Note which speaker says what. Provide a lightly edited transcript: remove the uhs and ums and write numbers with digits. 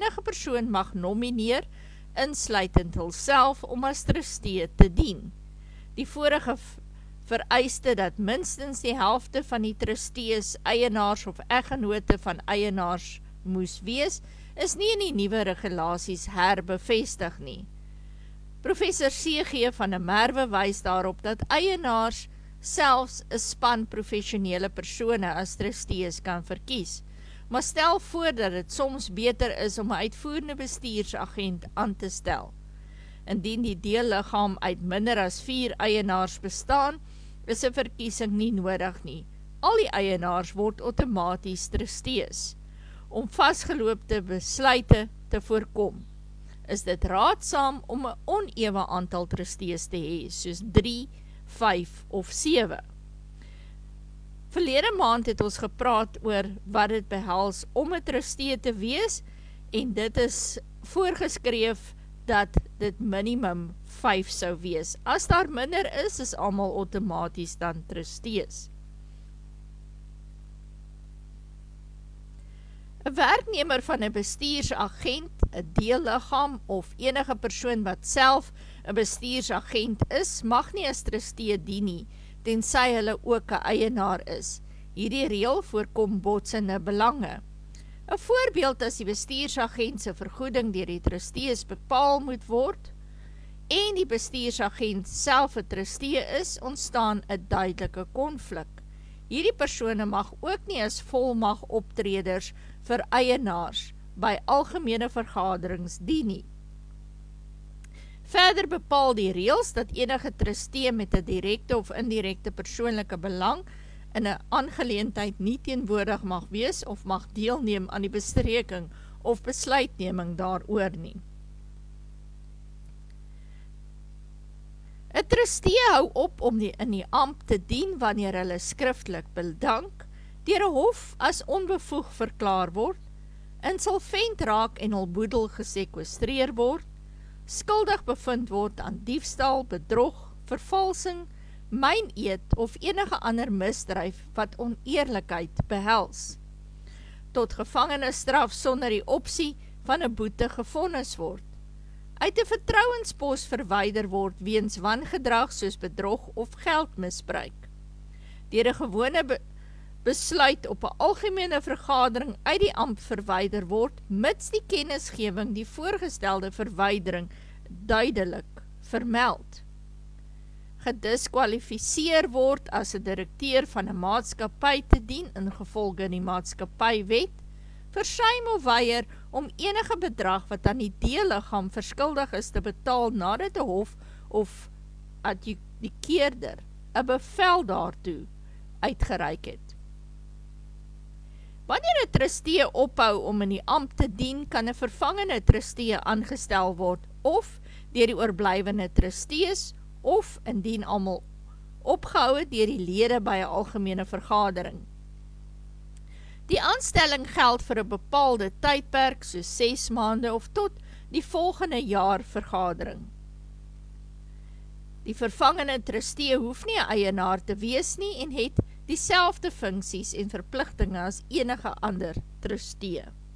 Speaker 1: enige persoon mag nomineer, insluitend hulself, om as trustee te dien. Die vorige vereiste dat minstens die helfte van die trustees eienaars of eggenote van eienaars moes wees, is nie in die nuwe regulasies herbevestig nie. Professor C.G. van der Merwe wys daarop dat eienaars selfs 'n span professionele persone as trustees kan verkies, maar stel voor dat dit soms beter is om 'n uitvoerende bestuursagent aan te stel. Indien die deelliggaam uit minder as 4 eienaars bestaan, is 'n verkiesing nie nodig nie. Al die eienaars word outomaties trustees. Om vasgeloopte besluite te voorkom, is dit raadsaam om 'n onewe aantal trustees te hê, soos 3, 5 of 7. Verlede maand het ons gepraat oor wat dit behels om 'n trustee te wees, en dit is voorgeskreef dat dit minimum 5 sou wees. As daar minder is almal outomaties dan trustees. 'n werknemer van 'n bestuursagent, 'n deelliggaam of enige persoon wat self 'n bestuursagent is, mag nie as trustee dien nie, tensy hulle ook 'n eienaar is. Hierdie reël voorkom botsende belange. 'n Voorbeeld as die bestuursagent se vergoeding deur die trustees bepaal moet word, en die bestuursagent self 'n trustee is, ontstaan 'n duidelike konflik. Hierdie persone mag ook nie as volmag optreders vir eienaars by algemene vergaderings dien nie. Verder bepaal die reëls dat enige trustee met 'n direkte of indirekte persoonlike belang in 'n aangeleentheid nie teenwoordig mag wees of mag deelneem aan die bespreking of besluitneming daaroor nie. 'n Trustee hou op om in die ampt te dien wanneer hulle skriftelik bedank, deur 'n hof as onbevoeg verklaar word, insolvent raak en hul boedel gesekwestreer word, skuldig bevind word aan diefstal, bedrog, vervalsing, myneed of enige ander misdryf wat oneerlikheid behels, tot gevangenisstraf sonder die opsie van 'n boete gevonnis word, uit 'n vertrouenspos verwyder word weens wangedrag soos bedrog of geldmisbruik, deur 'n gewone besluit op 'n algemene vergadering uit die ampt verwyder word, mits die kennisgewing die voorgestelde verwydering duidelik vermeld, gediskwalifiseer word as 'n direkteur van 'n maatskappy te dien ingevolge die maatskappywet, versuim of weier om enige bedrag wat aan die deelliggaam verskuldig is te betaal nadat 'n hof of adjukeerder 'n bevel daartoe uitgereik het. Wanneer 'n trustee ophou om in die ampt te dien, kan 'n vervangende trustee aangestel word, of deur die oorblywende trustees, of indien almal opgehou het, deur die lede by 'n algemene vergadering. Die aanstelling geld vir 'n bepaalde tydperk, soos 6 maande of tot die volgende jaar vergadering. Die vervangende trustee hoef nie 'n eienaar te wees nie en het dieselfde funksies en verpligtinge as enige ander trustee.